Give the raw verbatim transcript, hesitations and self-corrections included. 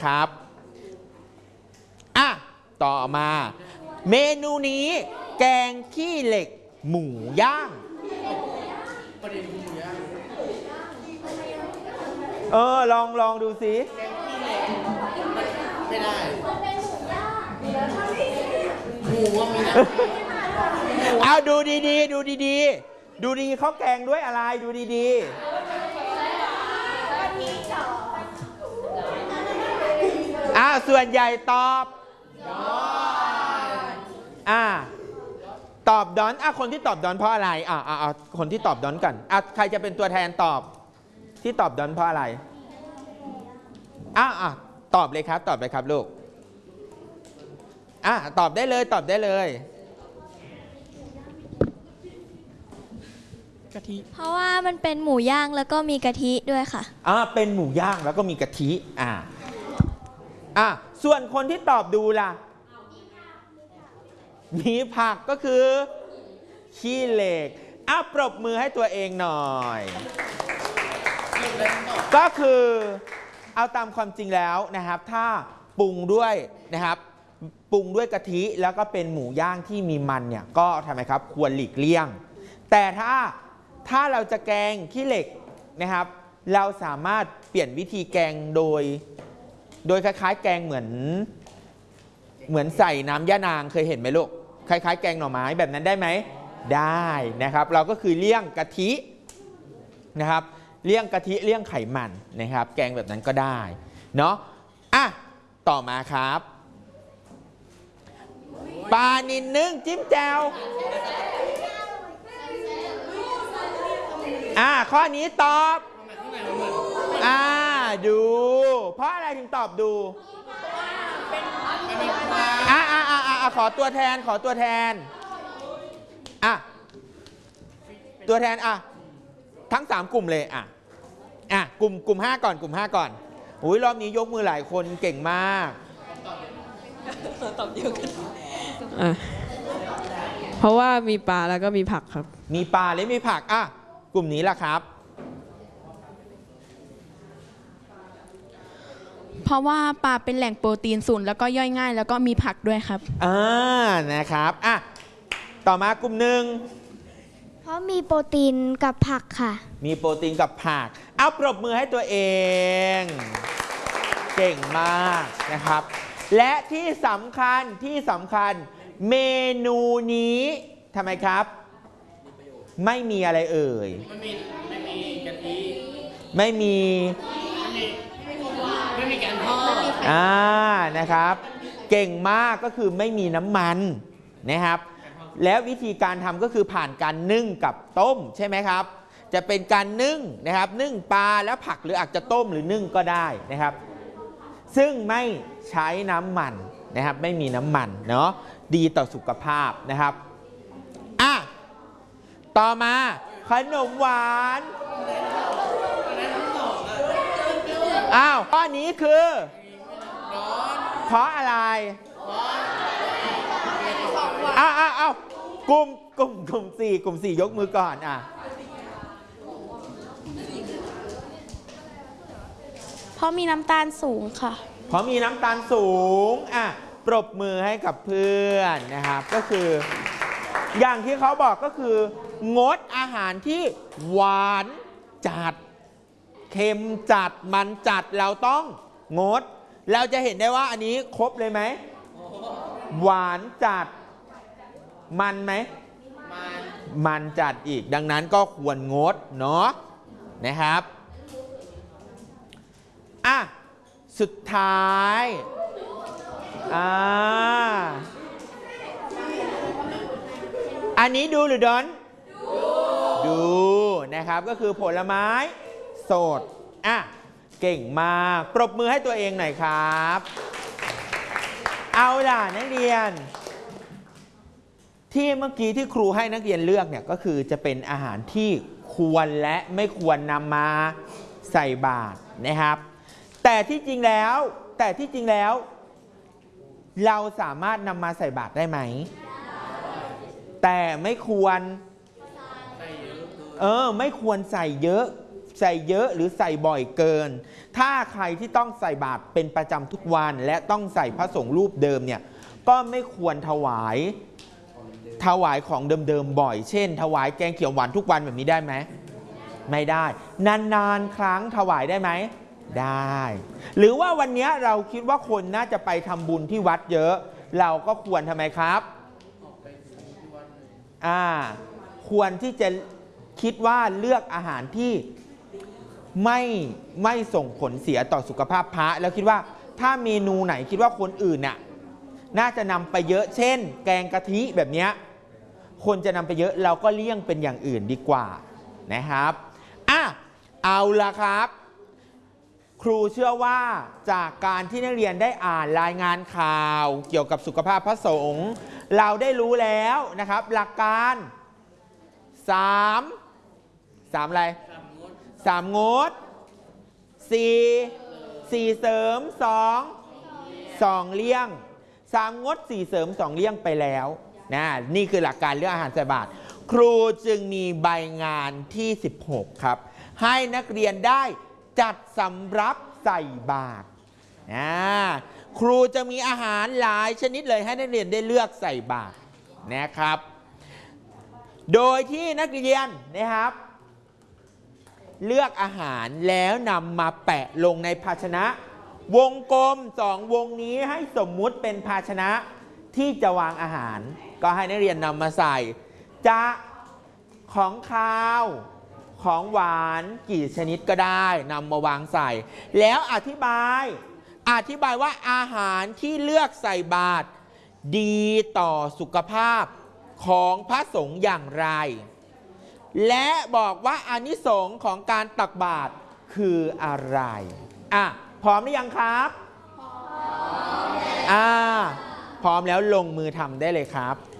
ครับอ่ะต่อมาเมนูนี้แกงขี้เหล็กหมูย่างเออลองลองดูสิไม่ได้หมูว่ามีนะเอาดูดีๆดูดีๆดูดีเขาแกงด้วยอะไรดูดีๆอ่าส่วนใหญ่ตอบอ่าตอบดอนอ่ะคนที่ตอบดอนเพราะอะไรอ่าอ่าคนที่ตอบดอนกันอ่ะใครจะเป็นตัวแทนตอบที่ตอบดอนเพราะอะไรอ่ะอ่ะตอบเลยครับตอบเลยครับลูกอ่ะตอบได้เลยตอบได้เลยกะทิเพราะว่ามันเป็นหมูย่างแล้วก็มีกะทิด้วยค่ะอ่าเป็นหมูย่างแล้วก็มีกะทิอ่าอ่ะส่วนคนที่ตอบดูล่ะมีผักก็คือขี้เหล็กอ่ะปรบมือให้ตัวเองหน่อยก็คือเอาตามความจริงแล้วนะครับถ้าปรุงด้วยนะครับปรุงด้วยกะทิแล้วก็เป็นหมูย่างที่มีมันเนี่ยก็ทำไมครับควรหลีกเลี่ยงแต่ถ้าถ้าเราจะแกงขี้เหล็กนะครับเราสามารถเปลี่ยนวิธีแกงโดยโดยคล้ายๆแกงเหมือนเหมือนใส่น้ำย่านางเคยเห็นไหมลูกคล้ายๆแกงหน่อไม้แบบนั้นได้ไหมได้นะครับเราก็คือเลี่ยงกะทินะครับเลี่ยงกะทิเลี่ยงไขมันนะครับแกงแบบนั้นก็ได้เนาะอ่ะต่อมาครับปลานิลนึ่งจิ้มแจ่วอ่ะข้อนี้ตอบอ่าดูเพราะอะไรถึงตอบดูอ่ะอ่ะอ่ะอ่ะขอตัวแทนขอตัวแทนอ่ะตัวแทนอ่ะทั้งสามกลุ่มเลยอ่ะอ่ะกลุ่มกลุ่มห้าก่อนกลุ่มห้าก่อนอุ้ยรอบนี้ยกมือหลายคนเก่งมากตอบเดียวกันอ่ะเพราะว่ามีปลาแล้วก็มีผักครับมีปลาและมีผักอ่ะกลุ่มนี้ล่ะครับเพราะว่าปลาเป็นแหล่งโปรตีนสูงแล้วก็ย่อยง่ายแล้วก็มีผักด้วยครับอ่านะครับอ่ะต่อมากลุ่มหนึ่งเพราะมีโปรตีนกับผักค่ะมีโปรตีนกับผักเอาปรบมือให้ตัวเองเก่งมากนะครับและที่สำคัญที่สำคัญเมนูนี้ทำไมครับไม่มีอะไรเอ่ยไม่มีไม่มีกะทิไม่มีไม่มีแกงทอดอ่านะครับเก่งมากก็คือไม่มีน้ำมันนะครับแล้ววิธีการทำก็คือผ่านการนึ่งกับต้มใช่ไหมครับจะเป็นการนึ่งนะครับนึ่งปลาแล้วผักหรืออาจจะต้มหรือนึ่งก็ได้นะครับซึ่งไม่ใช้น้ำมันนะครับไม่มีน้ำมันเนาะดีต่อสุขภาพนะครับอ่ะต่อมาขนมหวานอ้าวข้อนี้คือเพราะอะไรอ้าวอ้าวอ้าวกลุ่มกลุ่มกลุ่มสี่กลุ่มสี่ยกมือก่อนอ่ะเพราะมีน้ำตาลสูงค่ะเพราะมีน้ำตาลสูงอ่ะปรบมือให้กับเพื่อนนะครับก็คืออย่างที่เขาบอกก็คืองดอาหารที่หวานจัดเค็มจัดมันจัดเราต้องงดเราจะเห็นได้ว่าอันนี้ครบเลยไหมหวานจัดมันไหมมันมันจัดอีกดังนั้นก็ควรงดเนาะนะครับอ่ะสุดท้ายอ่าอันนี้ดูหรือดอนดูดูนะครับก็คือผลไม้สดอ่ะเก่งมากปรบมือให้ตัวเองหน่อยครับเอาล่ะนักเรียนที่เมื่อกี้ที่ครูให้นักเรียนเลือกเนี่ยก็คือจะเป็นอาหารที่ควรและไม่ควรนำมาใส่บาตรนะครับแต่ที่จริงแล้วแต่ที่จริงแล้วเราสามารถนำมาใส่บาตรได้ไหมแต่ไม่ควรเออไม่ควรใส่เยอะใส่เยอะหรือใส่บ่อยเกิน ถ้าใครที่ต้องใส่บาตรเป็นประจำทุกวันและต้องใส่พระสงฆ์รูปเดิมเนี่ยก็ไม่ควรถวายถวายของเดิมๆบ่อยเช่น ถวายแกงเขียวหวานทุกวันแบบนี้ได้ไหมไม่ได้นานๆครั้งถวายได้ไหมได้หรือว่าวันนี้เราคิดว่าคนน่าจะไปทำบุญที่วัดเยอะเราก็ควรทำไมครับอ่าควรที่จะคิดว่าเลือกอาหารที่ไม่ไม่ส่งผลเสียต่อสุขภาพพระแล้วคิดว่าถ้าเมนูไหนคิดว่าคนอื่นน่ะน่าจะนำไปเยอะเช่นแกงกะทิแบบนี้คนจะนำไปเยอะเราก็เลี่ยงเป็นอย่างอื่นดีกว่านะครับอ่ะเอาละครับครูเชื่อว่าจากการที่นักเรียนได้อ่านรายงานข่าวเกี่ยวกับสุขภาพพระสงฆ์เราได้รู้แล้วนะครับหลักการสามสามอะไรสามงดสี่สี่เสริมสองสองเลี่ยงสามงดสี่เสริมสองเลี่ยงไปแล้วนะนี่คือหลักการเรื่องอาหารใส่บาตรครูจึงมีใบงานที่สิบหกครับให้นักเรียนได้จัดสำรับใส่บาตรนะครูจะมีอาหารหลายชนิดเลยให้นักเรียนได้เลือกใส่บาตรนะครับโดยที่นักเรียนนะครับเลือกอาหารแล้วนำมาแปะลงในภาชนะวงกลมสองวงนี้ให้สมมุติเป็นภาชนะที่จะวางอาหารก็ให้นักเรียนนำมาใส่จะของคาวของหวานกี่ชนิดก็ได้นำมาวางใส่แล้วอธิบายอธิบายว่าอาหารที่เลือกใส่บาตรดีต่อสุขภาพของพระสงฆ์อย่างไรและบอกว่าอานิสงส์ของการตักบาตรคืออะไรอ่ะพร้อมหรือยังครับพร้อมอ่าพร้อมแล้วลงมือทำได้เลยครับ